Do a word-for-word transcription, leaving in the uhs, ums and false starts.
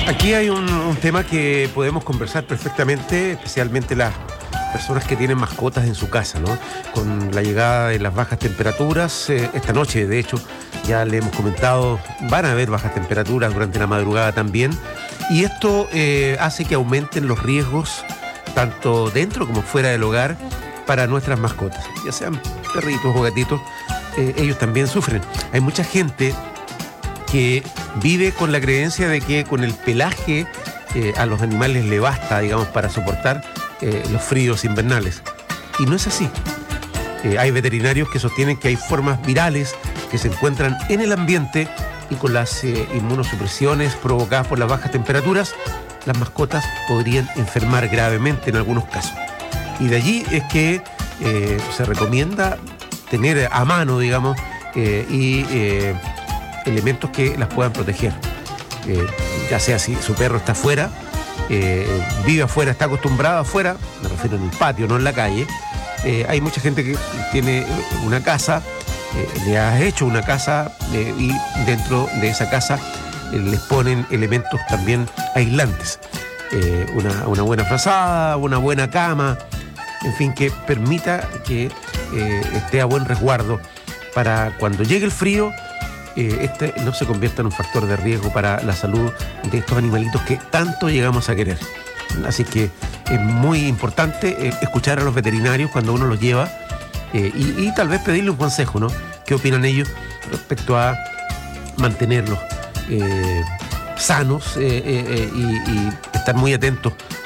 Aquí hay un, un tema que podemos conversar perfectamente, especialmente las personas que tienen mascotas en su casa, ¿no? Con la llegada de las bajas temperaturas, eh, esta noche, de hecho, ya le hemos comentado, van a haber bajas temperaturas durante la madrugada también, y esto eh, hace que aumenten los riesgos, tanto dentro como fuera del hogar, para nuestras mascotas, ya sean perritos o gatitos, eh, ellos también sufren. Hay mucha gente que vive con la creencia de que con el pelaje eh, a los animales le basta, digamos, para soportar eh, los fríos invernales. Y no es así. Eh, hay veterinarios que sostienen que hay formas virales que se encuentran en el ambiente y con las eh, inmunosupresiones provocadas por las bajas temperaturas, las mascotas podrían enfermar gravemente en algunos casos. Y de allí es que eh, se recomienda tener a mano, digamos, eh, y... Eh, elementos que las puedan proteger, eh, ya sea si su perro está afuera, eh, vive afuera, está acostumbrado afuera, me refiero en el patio, no en la calle. Eh, hay mucha gente que tiene una casa, eh, le has hecho una casa eh, y dentro de esa casa eh, les ponen elementos también aislantes, eh, una, una buena frazada, una buena cama, en fin, que permita que eh, esté a buen resguardo para cuando llegue el frío, Eh, este no se convierta en un factor de riesgo para la salud de estos animalitos que tanto llegamos a querer. Así que es muy importante eh, escuchar a los veterinarios cuando uno los lleva eh, y, y tal vez pedirle un consejo, ¿no? ¿Qué opinan ellos respecto a mantenerlos eh, sanos eh, eh, eh, y, y estar muy atentos